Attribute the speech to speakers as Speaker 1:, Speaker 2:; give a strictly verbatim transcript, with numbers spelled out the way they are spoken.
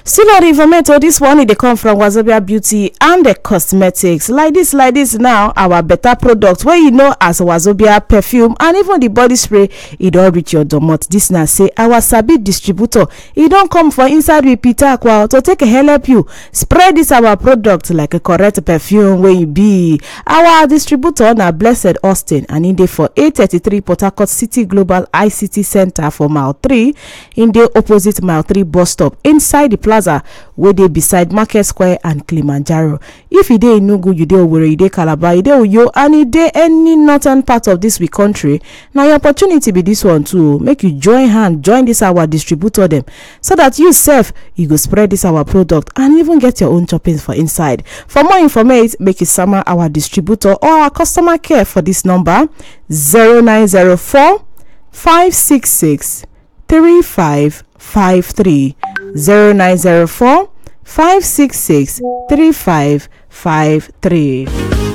Speaker 1: Still on the information, this one they come from Wazobia Beauty and the Cosmetics. Like this, like this now, our better products where you know as Wazobia perfume and even the body spray, it all reach your domot. This now say our Sabi distributor, it don't come from inside with Peter Aqua to take a help you. Spread this our product like a correct perfume where you be. Our distributor na Blessed Austin and in there for eight thirty-three Port Harcourt City Global I C T Center for mile three, in the opposite mile three bus stop inside the plaza where they beside Market Square and Kilimanjaro. If you dey in Nugu, you dey Owerri, you dey Calabar, you dey Uyo, and you dey any northern part of this we country, now your opportunity be this one too. Make you join hand, join this our distributor them, so that you self you go spread this our product and even get your own choppings for inside. For more information, make you summon our distributor or our customer care for this number zero nine zero four five six six three five five three. zero nine zero four five six six three five five three.